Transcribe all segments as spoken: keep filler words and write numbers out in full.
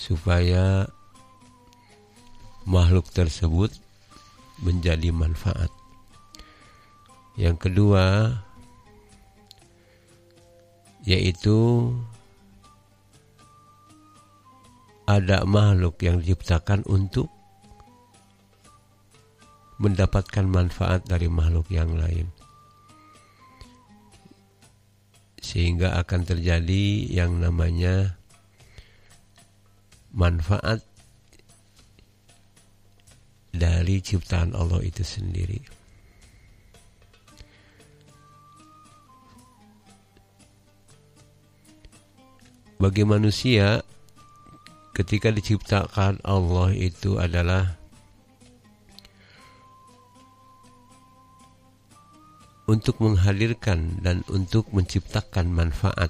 supaya makhluk tersebut menjadi manfaat. Yang kedua yaitu ada makhluk yang diciptakan untuk mendapatkan manfaat dari makhluk yang lain, sehingga akan terjadi yang namanya manfaat dari ciptaan Allah itu sendiri. Bagi manusia, ketika diciptakan Allah itu adalah untuk menghadirkan dan untuk menciptakan manfaat,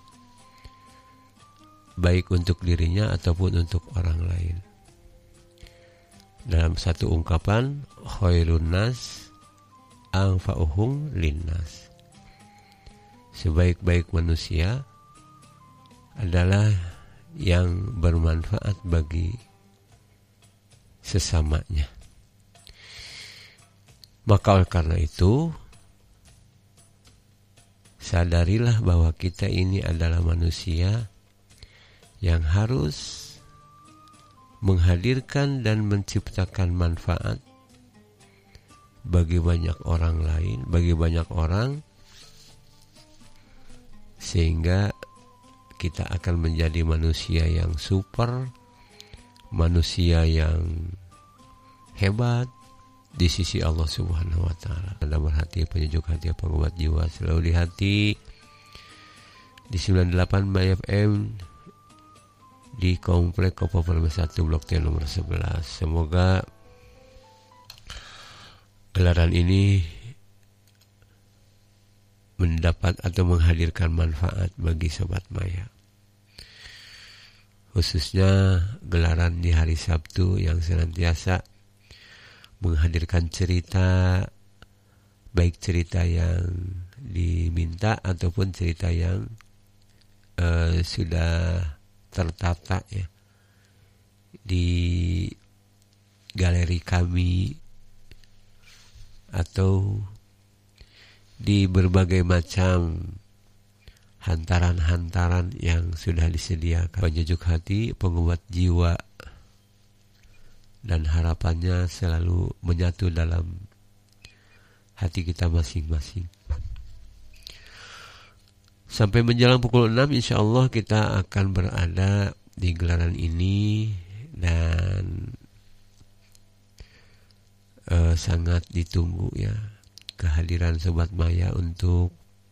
baik untuk dirinya ataupun untuk orang lain. Dalam satu ungkapan, khairun nas anfa'uhum linnas, sebaik-baik manusia adalah yang bermanfaat bagi sesamanya. Maka oleh karena itu, sadarilah bahwa kita ini adalah manusia yang harus menghadirkan dan menciptakan manfaat bagi banyak orang lain, bagi banyak orang, sehingga kita akan menjadi manusia yang super, manusia yang hebat di sisi Allah Subhanahu wa taala. Anda berhati, penyejuk hati, pengobat jiwa, selalu di hati di sembilan puluh delapan My F M di Komplek Kopo Permai satu Blok T nomor sebelas. Semoga gelaran ini mendapat atau menghadirkan manfaat bagi Sobat Maya, khususnya gelaran di hari Sabtu yang senantiasa menghadirkan cerita, baik cerita yang diminta ataupun cerita yang uh, sudah tertata ya di galeri kami atau di berbagai macam hantaran-hantaran yang sudah disediakan. Penyejuk hati, pengobat jiwa, dan harapannya selalu menyatu dalam hati kita masing-masing. Sampai menjelang pukul enam insya Allah kita akan berada di gelaran ini, dan uh, sangat ditunggu ya kehadiran Sobat Maya untuk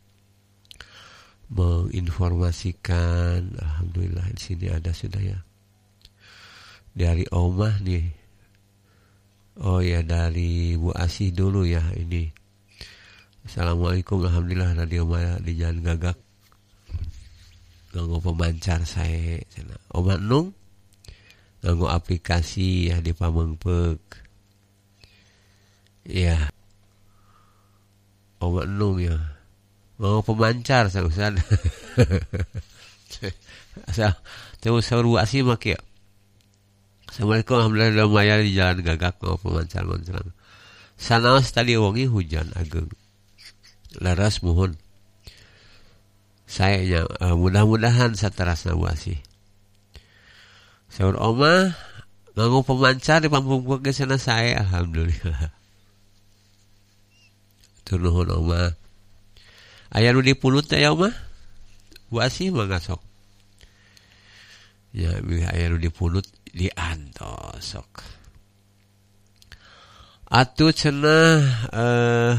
menginformasikan. Alhamdulillah di sini ada sudah ya dari Omah nih. Oh ya, dari Bu Asih dulu ya ini. Assalamualaikum, alhamdulillah Radio Maya di Jalan Gagak. Nganggo pemancar saya. Omah Nung nganggo aplikasi ya di Pamengpeuk. Ya. Omah Nung ya. Nganggo pemancar saya Ustaz. Asal tahu saur Bu Asih mak ya. Assalamualaikum, alhamdulillah Radio Maya di Jalan Gagak nganggo pemancar moncrang. Sanaos tadi wengi hujan ageng. Laras mohon saya uh, mudah-mudahan saterasna Bu Asih. Saur Oma nganggo pemancar di Pamengpeuk ge sana saya alhamdulillah. Tur nuhun Oma. Aya nu dipulut teh ya Oma? Bu Asih mangga sok. Ya, aya nu dipulut diantos sok. Atuh cenah eh uh,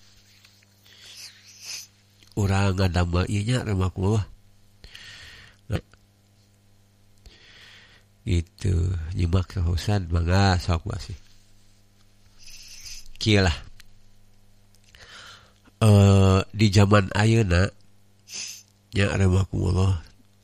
urang ngadamel ieu nya remak mah. Itu nyimak Ustaz mangga sok masih. Kieu lah. Eh di zaman ayeuna nya rahimakumullah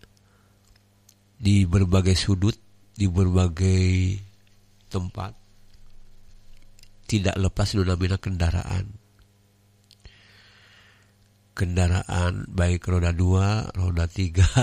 di berbagai sudut, di berbagai tempat tidak lepas nu namina kendaraan. Kendaraan baik roda dua, roda tiga,